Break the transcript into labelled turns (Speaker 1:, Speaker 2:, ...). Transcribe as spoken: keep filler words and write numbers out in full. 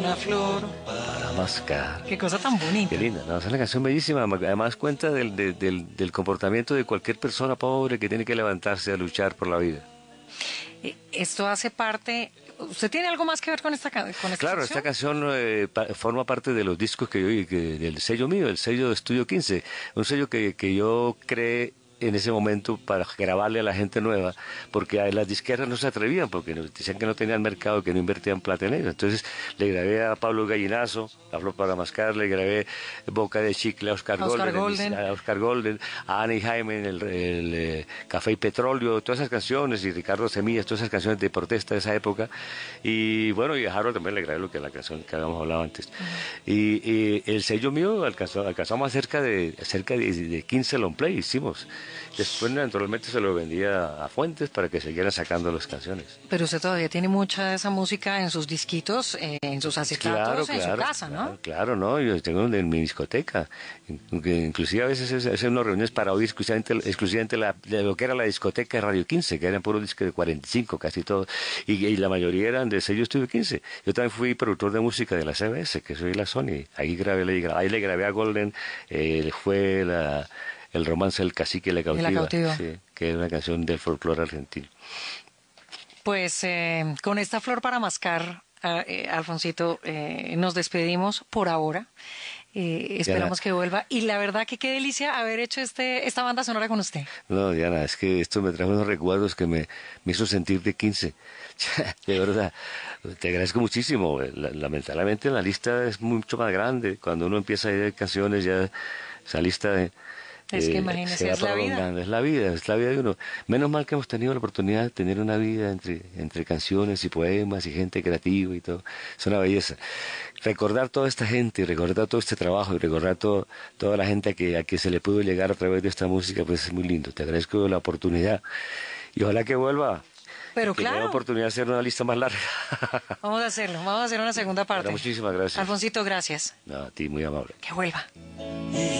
Speaker 1: Una flor.
Speaker 2: Para mascar.
Speaker 1: Qué cosa tan bonita.
Speaker 2: Qué linda, ¿no? Es una canción bellísima, además cuenta del, del, del, del comportamiento de cualquier persona pobre que tiene que levantarse a luchar por la vida.
Speaker 1: Eh, Esto hace parte. ¿Usted tiene algo más que ver con esta, ca- con esta
Speaker 2: Claro,
Speaker 1: canción?
Speaker 2: esta canción eh, pa- forma parte de los discos que yo, que, del sello mío, el sello de Estudio quince, un sello que, que yo creé en ese momento para grabarle a la gente nueva, porque a las disqueras no se atrevían, porque nos decían que no tenían mercado, que no invertían plata en ello. Entonces le grabé a Pablo Gallinazo, a Flor para Mascar, le grabé Boca de Chicle a Oscar,
Speaker 1: A Oscar
Speaker 2: Golden,
Speaker 1: Golden.
Speaker 2: a Oscar Golden, a Ana y Jaime, el, el, eh, Café y Petróleo, todas esas canciones, y Ricardo Semillas, todas esas canciones de protesta de esa época. Y bueno, y a Harold también le grabé lo que la canción que habíamos hablado antes. Uh-huh. y, y el sello mío alcanzó, alcanzamos cerca de cerca de, de quince long play hicimos. Después naturalmente se lo vendía a Fuentes para que siguieran sacando las canciones.
Speaker 1: Pero usted todavía tiene mucha de esa música en sus disquitos, eh, en sus acetatos,
Speaker 2: claro,
Speaker 1: en
Speaker 2: claro,
Speaker 1: su casa,
Speaker 2: claro,
Speaker 1: ¿no?
Speaker 2: Claro, no, yo tengo en mi discoteca, inclusive a veces hacen unas reuniones para oír exclusivamente, exclusivamente la, de lo que era la discoteca de Radio quince, que eran puros discos de cuarenta y cinco casi todos, y, y la mayoría eran de sello Estudio quince. Yo también fui productor de música de la C B S, que soy la Sony, ahí grabé, ahí le grabé a Golden, eh, fue la... El romance del cacique y la cautiva,
Speaker 1: y la cautiva.
Speaker 2: Sí, que es una canción del folclore argentino.
Speaker 1: Pues eh, con esta flor para mascar, eh, Alfonsito, eh, nos despedimos por ahora. Eh, esperamos
Speaker 2: Diana,
Speaker 1: que vuelva. Y la verdad que qué delicia haber hecho este esta banda sonora con usted.
Speaker 2: No, Diana, es que esto me trajo unos recuerdos que me, me hizo sentir de quince. De verdad, te agradezco muchísimo. Lamentablemente la lista es mucho más grande. Cuando uno empieza a ir canciones, ya esa lista... Eh,
Speaker 1: Es que
Speaker 2: eh,
Speaker 1: imagínese,
Speaker 2: se va
Speaker 1: es la vida.
Speaker 2: prolongando. Es la vida, es la vida de uno. Menos mal que hemos tenido la oportunidad de tener una vida entre, entre canciones y poemas y gente creativa y todo. Es una belleza. Recordar toda esta gente, recordar todo este trabajo y recordar todo, toda la gente a que, a que se le pudo llegar a través de esta música, pues es muy lindo. Te agradezco la oportunidad y ojalá que vuelva.
Speaker 1: Pero
Speaker 2: que
Speaker 1: claro.
Speaker 2: me dé la oportunidad de hacer una lista más larga.
Speaker 1: Vamos a hacerlo, vamos a hacer una segunda parte.
Speaker 2: Bueno, muchísimas gracias.
Speaker 1: Alfonsito, gracias.
Speaker 2: No, a ti, muy amable.
Speaker 1: Que vuelva.